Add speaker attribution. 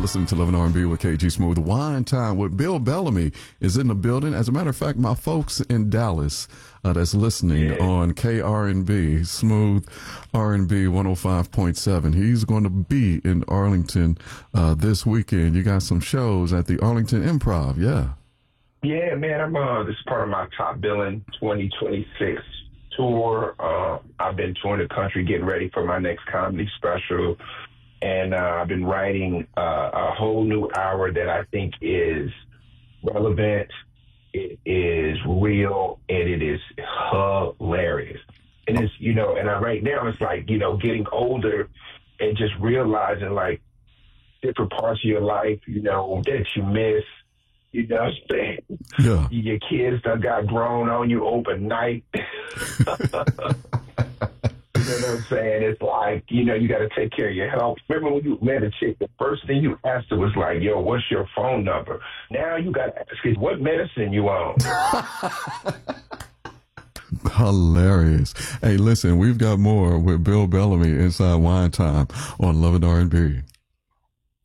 Speaker 1: listening to Love and R&B with KG Smooth. Wine Time with Bill Bellamy is in the building. As a matter of fact, my folks in Dallas that's listening on KRNB, Smooth R&B 105.7. He's going to be in Arlington this weekend. You got some shows at the Arlington Improv, yeah.
Speaker 2: Yeah, man, this is part of my Top Billing 2026 tour. I've been touring the country getting ready for my next comedy special. And I've been writing a whole new hour that I think is relevant, it is real, and it is hilarious. And it's, right now it's like, getting older and just realizing like different parts of your life, that you miss. You know what I'm saying?
Speaker 1: Yeah.
Speaker 2: Your kids done got grown on you overnight. You know what I'm saying? It's like, you got to take care of your health. Remember when you met a chick, the first thing you asked her was like, yo, what's your phone number? Now you got to ask her, what medicine you on?
Speaker 1: Hilarious. Hey, listen, we've got more with Bill Bellamy inside Wine Time on Love and R&B.